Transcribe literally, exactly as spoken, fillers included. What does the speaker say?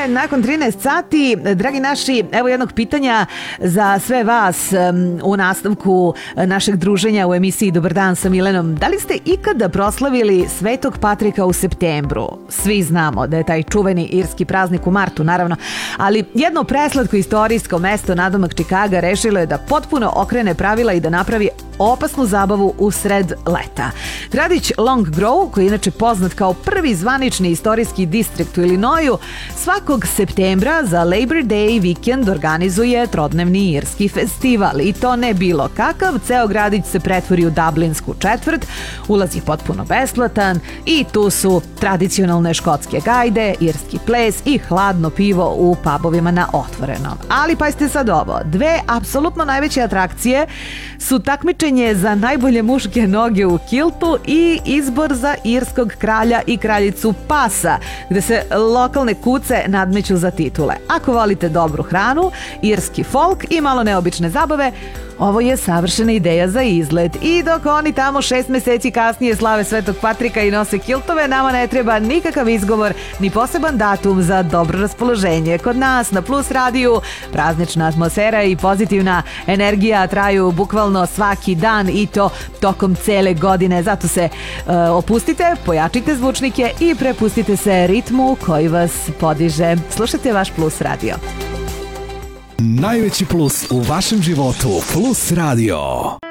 je nakon trinaest sati. Dragi naši, evo jednog pitanja za sve vas um, u nastavku našeg druženja u emisiji Dobar dan sa Milenom. Da li ste ikada proslavili Svetog Patrika u septembru? Svi znamo da je taj čuveni irski praznik u martu, naravno, ali jedno preslatko istorijsko mesto nadomak Čikaga rešilo je da potpuno okrene pravila i da napravi opasnu zabavu u sred leta. Gradić Long Grove, koji je inače poznat kao prvi zvanični istorijski distrikt u Illinoisu, svakog septembra za Labor Day vikend organizuje trodnevni irski festival. I to ne bilo kakav, ceo gradić se pretvori u dublinsku četvrt, ulaz je potpuno besplatan i tu su tradicionalne škotske gajde, irski ples i hladno pivo u pubovima na otvorenom. Ali pazite sad ovo, dve apsolutno najveće atrakcije su takmičenje za najbolje muške noge u kiltu i izbor za irskog kralja i kraljicu pasa, gde se lokalne kuce nadmeću za titule. Ako volite dobru hranu, irski folk i malo neobične zabave, ovo je savršena ideja za izlet. I dok oni tamo šest meseci kasnije slave Svetog Patrika i nose kiltove, nama ne treba nikakav izgovor ni poseban datum za dobro raspoloženje. Kod nas na Plus radiju praznična atmosfera i pozitivna energija traju bukvalno svaki dan i to tokom cele godine. Zato se uh, opustite, pojačite zvučnike i prepustite se ritmu koji vas podiže. Slušajte vaš Plus radio. Najveći plus u vašem životu. Plus radio.